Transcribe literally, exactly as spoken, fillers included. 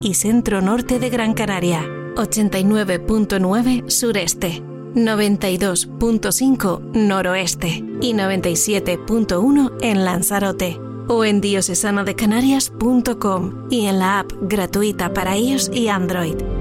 y centro-norte de Gran Canaria, ochenta y nueve punto nueve sureste, noventa y dos punto cinco noroeste y noventa y siete punto uno en Lanzarote, o en diocesano de canarias punto com y en la app gratuita para iOS y Android.